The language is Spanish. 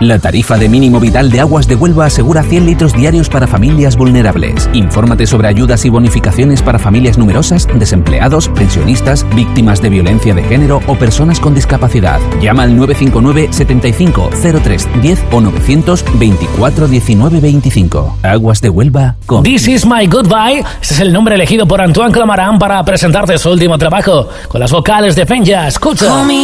La tarifa de mínimo vital de Aguas de Huelva asegura 100 litros diarios para familias vulnerables. Infórmate sobre ayudas y bonificaciones para familias numerosas, desempleados, pensionistas, víctimas de violencia de género o personas con discapacidad. Llama al 959 75 03 10 o 924 19 25. Aguas de Huelva con... This is my goodbye. Ese es el nombre elegido por Antoine Clamaran para presentarte su último trabajo con las vocales de Fenja. Escucha.